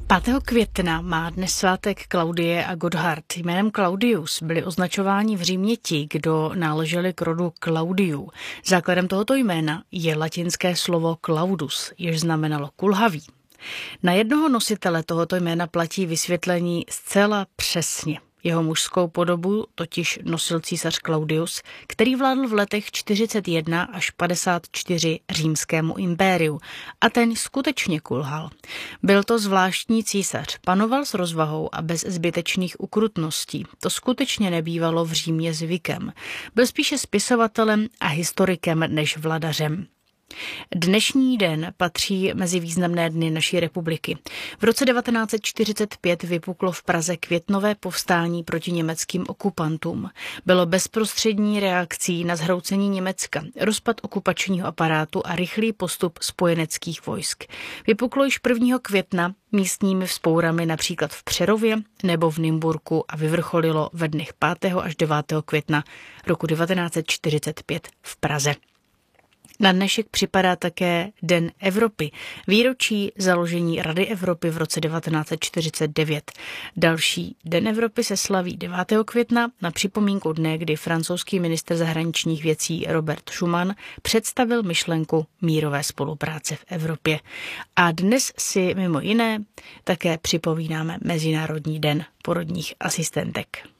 5. května má dnes svátek Klaudie a Gotthard. Jménem Claudius byli označováni v Římě ti, kdo náleželi k rodu Claudiů. Základem tohoto jména je latinské slovo claudus, jež znamenalo kulhavý. Na jednoho nositele tohoto jména platí vysvětlení zcela přesně. Jeho mužskou podobu totiž nosil císař Claudius, který vládl v letech 41 až 54 římskému impériu a ten skutečně kulhal. Byl to zvláštní císař, panoval s rozvahou a bez zbytečných ukrutností. To skutečně nebývalo v Římě zvykem. Byl spíše spisovatelem a historikem než vladařem. Dnešní den patří mezi významné dny naší republiky. V roce 1945 vypuklo v Praze květnové povstání proti německým okupantům. Bylo bezprostřední reakcí na zhroucení Německa, rozpad okupačního aparátu a rychlý postup spojeneckých vojsk. Vypuklo již 1. května místními vzpourami například v Přerově nebo v Nymburku a vyvrcholilo ve dnech 5. až 9. května roku 1945 v Praze. Na dnešek připadá také Den Evropy, výročí založení Rady Evropy v roce 1949. Další Den Evropy se slaví 9. května na připomínku dne, kdy francouzský ministr zahraničních věcí Robert Schuman představil myšlenku mírové spolupráce v Evropě. A dnes si mimo jiné také připomínáme Mezinárodní den porodních asistentek.